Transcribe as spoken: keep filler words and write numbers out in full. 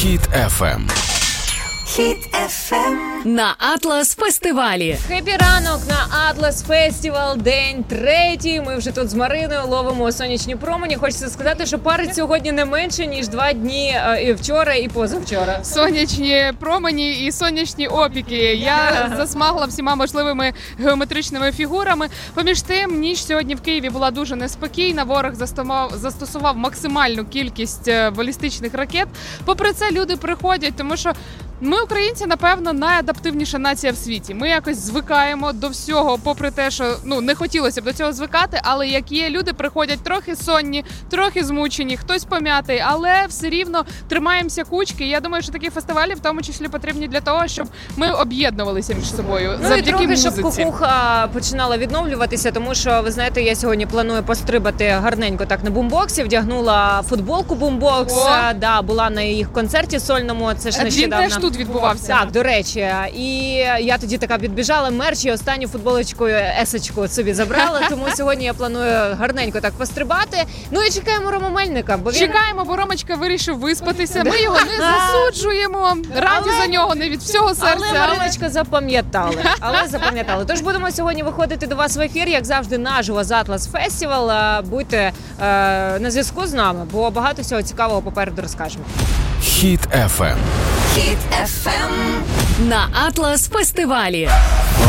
Хіт еф ем. Хіт еф ем. На Атлас фестивалі. Хеппі ранок на Атлас Фестивал, день третій. Ми вже тут з Мариною ловимо сонячні промені. Хочеться сказати, що парить сьогодні не менше, ніж два дні і вчора, і позавчора. Сонячні промені і сонячні опіки. Я засмагла всіма можливими геометричними фігурами. Поміж тим, ніч сьогодні в Києві була дуже неспокійна. Ворог застосував максимальну кількість балістичних ракет. Попри це, люди приходять, тому що ми, українці, напевно, найадаптивніша нація в світі. Ми якось звикаємо до всього, попри те, що ну не хотілося б до цього звикати, але як є, люди приходять трохи сонні, трохи змучені, хтось пом'ятий, але все рівно тримаємося кучки. Я думаю, що такі фестивалі в тому числі потрібні для того, щоб ми об'єднувалися між собою. Ну завдяки і трохи, музиці. щоб кукуха починала відновлюватися, тому що, ви знаєте, я сьогодні планую пострибати гарненько так на бумбоксі, вдягнула футболку бумбокс, да, була на їх концерті сольному, це ж нещодавно. Він теж тут відбувався. Так, до речі, і я тоді така підбіжала, мерч і останню футболочкою есочку собі забрала, тому сьогодні я планую гарненько так пострибати. Ну і чекаємо Рому Мельника. Бо він... Чекаємо, бо Ромочка вирішив виспатися. Ми його не засуджуємо. Раді але... за нього, не від всього серця. Але Мариночка запам'ятали. Але запам'ятали. Тож будемо сьогодні виходити до вас в ефір, як завжди, наживо з Атлас Фестивал. Будьте е, на зв'язку з нами, бо багато всього цікавого попереду розкажемо. Хіт еф ем. Хіт еф ем. На Атлас фестивалі.